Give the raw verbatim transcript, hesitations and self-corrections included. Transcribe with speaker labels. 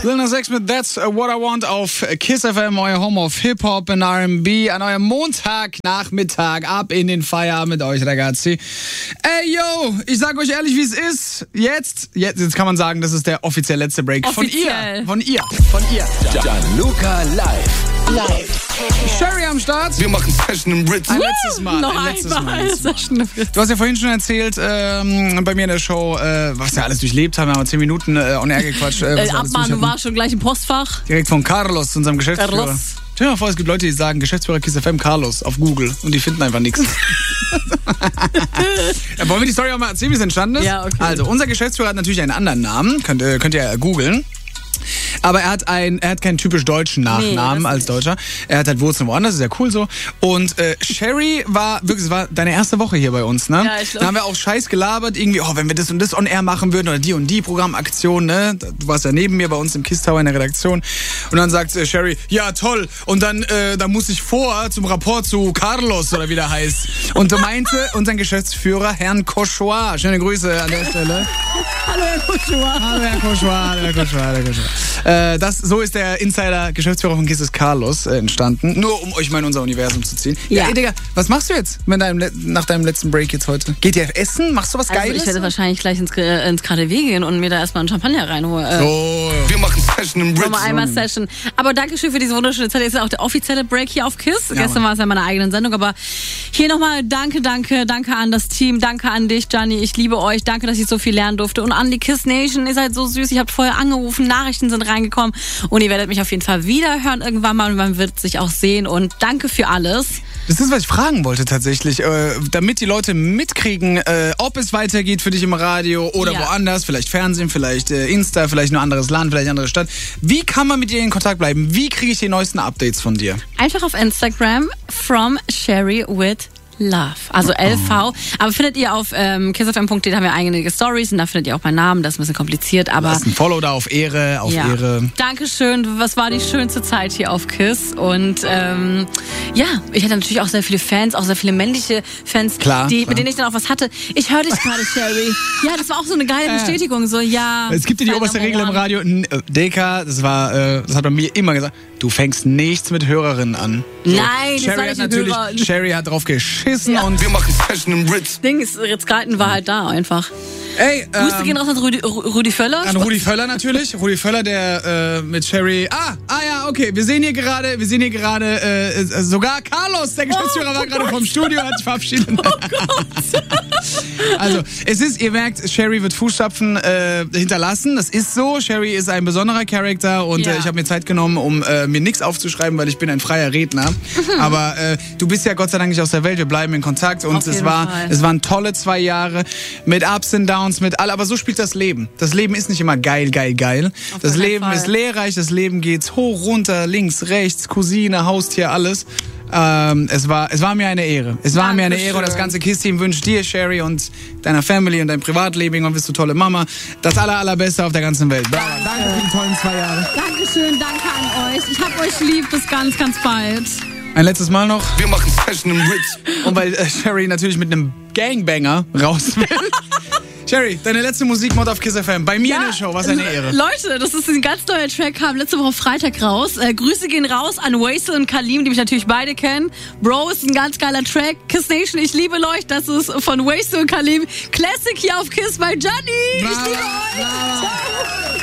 Speaker 1: Lil Nas X mit That's What I Want auf Kiss F M, euer Home of Hip-Hop und R and B an eurem Montagnachmittag. Ab in den Feierabend mit euch, ragazzi. Ey, yo, ich sag euch ehrlich, wie es ist. Jetzt, jetzt, jetzt kann man sagen, das ist der offiziell letzte Break.
Speaker 2: Offiziell.
Speaker 1: Von ihr, von ihr, von ihr.
Speaker 3: Gianluca live. Live.
Speaker 1: Sherry am Start.
Speaker 3: Wir machen Session im Ritz.
Speaker 1: Ein letztes Mal.
Speaker 2: Noch
Speaker 1: ein letztes
Speaker 2: einmal.
Speaker 1: Mal.
Speaker 2: Session im Ritz.
Speaker 1: Du hast ja vorhin schon erzählt, ähm, bei mir in der Show, äh, was wir alles durchlebt haben. Wir haben zehn Minuten äh, on air gequatscht. Äh,
Speaker 2: Äh, Abmahn, du warst schon gleich im Postfach.
Speaker 1: Direkt von Carlos, unserem Geschäftsführer.
Speaker 2: Carlos.
Speaker 1: Stell dir mal vor, es gibt Leute, die sagen Geschäftsführer Kiss F M Carlos auf Google und die finden einfach nichts. Ja, wollen wir die Story auch mal erzählen, wie es entstanden ist?
Speaker 2: Ja, okay.
Speaker 1: Also, unser Geschäftsführer hat natürlich einen anderen Namen, könnt, äh, könnt ihr ja googeln. Aber er hat, ein, er hat keinen typisch deutschen Nachnamen
Speaker 2: Nee,
Speaker 1: als Deutscher. Er hat halt Wurzeln woanders, ist ja cool so. Und äh, Sherry war wirklich, es war deine erste Woche hier bei uns, ne?
Speaker 2: Ja, ich glaub.
Speaker 1: Da haben wir auch Scheiß gelabert, irgendwie, oh, wenn wir das und das on air machen würden oder die und die Programmaktion, ne? Du warst ja neben mir bei uns im Kiss Tower in der Redaktion. Und dann sagt äh, Sherry, ja toll. Und dann, äh, dann muss ich vor zum Rapport zu Carlos oder wie der heißt. Und so meinte unser Geschäftsführer, Herrn Cauchois. Schöne Grüße an der Stelle.
Speaker 2: Hallo, Herr Kuschua.
Speaker 1: Hallo Herr Cauchois, hallo Herr Cauchois, Herr Cauchois. Äh, das, so ist der Insider-Geschäftsführer von Kiss ist Carlos äh, entstanden. Nur um euch mal in unser Universum zu ziehen. Ja,
Speaker 2: Ja.
Speaker 1: ey, Digga, was machst du jetzt mit deinem, Le- nach deinem letzten Break jetzt heute? Geht ihr essen? Machst du was
Speaker 2: Also
Speaker 1: Geiles?
Speaker 2: ich werde wahrscheinlich gleich ins, äh, ins K D W gehen und mir da erstmal einen Champagner reinholen. Äh,
Speaker 1: Oh.
Speaker 3: Wir machen Session im Ritz.
Speaker 2: Nochmal einmal Session. Aber danke schön für diese wunderschöne Zeit. Jetzt ist auch der offizielle Break hier auf Kiss.
Speaker 1: Ja,
Speaker 2: Gestern
Speaker 1: Mann.
Speaker 2: war es ja meine eigene Sendung, aber hier nochmal danke, danke, danke an das Team, danke an dich, Gianni. Ich liebe euch. Danke, dass ich so viel lernen durfte. Und an die Kiss Nation. Ihr seid so süß. Ich habt vorher angerufen, Nachrichten sind reingekommen und ihr werdet mich auf jeden Fall wieder hören irgendwann mal und man wird sich auch sehen. Und danke für alles.
Speaker 1: Das ist, was ich fragen wollte tatsächlich, äh, damit die Leute mitkriegen, äh, ob es weitergeht für dich im Radio oder
Speaker 2: Ja.
Speaker 1: woanders, vielleicht Fernsehen, vielleicht äh, Insta, vielleicht ein anderes Land, vielleicht eine andere Stadt. Wie kann man mit dir in Kontakt bleiben? Wie kriege ich die neuesten Updates von dir?
Speaker 2: Einfach auf Instagram from Sherry with Love. Also L V. Aber findet ihr auf ähm, kissfm punkt de, haben wir einige Stories und da findet ihr auch meinen Namen. Das ist ein bisschen kompliziert, aber
Speaker 1: Lass ein Follow da auf Ehre, auf
Speaker 2: ja.
Speaker 1: Ehre.
Speaker 2: Dankeschön. Was war die schönste Zeit hier auf Kiss? Und ähm, ja, ich hatte natürlich auch sehr viele Fans, auch sehr viele männliche Fans,
Speaker 1: Klar,
Speaker 2: die,
Speaker 1: klar.
Speaker 2: mit denen ich dann auch was hatte. Ich höre dich gerade, Sherry. Ja, das war auch so eine geile Bestätigung. So, ja.
Speaker 1: Es gibt ja die
Speaker 2: Fan
Speaker 1: oberste
Speaker 2: Number
Speaker 1: Regel im
Speaker 2: one.
Speaker 1: Radio. N- äh, Deka, das war, äh, das hat man mir immer gesagt. Du fängst nichts mit Hörerinnen an.
Speaker 2: Nein, das
Speaker 1: Sherry
Speaker 2: war
Speaker 1: hat
Speaker 2: nicht
Speaker 1: natürlich,
Speaker 2: Hörer.
Speaker 1: Sherry hat drauf geschissen
Speaker 2: Ja.
Speaker 1: und
Speaker 3: Wir machen Session im Ritz.
Speaker 2: Ding ist, Ritz Carlton war halt da einfach.
Speaker 1: ey,
Speaker 2: Grüße
Speaker 1: ähm,
Speaker 2: gehen raus an Rudi, Rudi Völler.
Speaker 1: An Rudi Völler natürlich. Rudi Völler, der äh, mit Sherry. Ah, ah ja, okay. Wir sehen hier gerade, wir sehen hier gerade äh, äh, sogar Carlos, der Geschäftsführer,
Speaker 2: Oh,
Speaker 1: war
Speaker 2: oh
Speaker 1: gerade
Speaker 2: Gott.
Speaker 1: vom Studio, hat sich verabschiedet.
Speaker 2: Oh Gott.
Speaker 1: Also, es ist, ihr merkt, Sherry wird Fußstapfen äh, hinterlassen. Das ist so. Sherry ist ein besonderer Charakter und
Speaker 2: Ja.
Speaker 1: äh, ich habe mir Zeit genommen, um äh, mir nichts aufzuschreiben, weil ich bin ein freier Redner. Aber äh, du bist ja Gott sei Dank nicht aus der Welt. Wir bleiben in Kontakt und
Speaker 2: Auf
Speaker 1: es
Speaker 2: jeden
Speaker 1: war,
Speaker 2: Fall.
Speaker 1: es waren tolle zwei Jahre mit Ups und Downs, mit all. Aber so spielt das Leben. Das Leben ist nicht immer geil, geil, geil.
Speaker 2: Auf
Speaker 1: Das
Speaker 2: keinen
Speaker 1: Leben
Speaker 2: Fall.
Speaker 1: ist lehrreich. Das Leben geht hoch, runter, links, rechts, Cousine, Haustier, alles. Ähm, es war, es war mir eine Ehre. Es war mir eine
Speaker 2: Dankeschön.
Speaker 1: Ehre und das ganze KISS-Team wünscht dir, Sherry, und deiner Family und deinem Privatleben und bist du tolle Mama. Das aller, allerbeste auf der ganzen Welt. Bravo. Danke für die tollen zwei Jahre.
Speaker 2: Dankeschön, danke an euch. Ich hab euch lieb. Bis ganz, ganz bald.
Speaker 1: Ein letztes Mal noch.
Speaker 3: Wir machen Session im Ritz.
Speaker 1: Und weil äh, Sherry natürlich mit einem Gangbanger raus will. Sherry, deine letzte Musikmod auf Kiss F M. Bei mir in der Show, was eine Ehre.
Speaker 2: Leute, das ist ein ganz neuer Track, kam letzte Woche Freitag raus. Äh, Grüße gehen raus an Waisel und Kalim, die mich natürlich beide kennen. Bro, ist ein ganz geiler Track. Kiss Nation, ich liebe euch. Das ist von Waisel und Kalim. Classic hier auf Kiss bei Gianni. Ich
Speaker 1: Bravo,
Speaker 2: liebe euch.
Speaker 1: bravo.
Speaker 2: Ciao.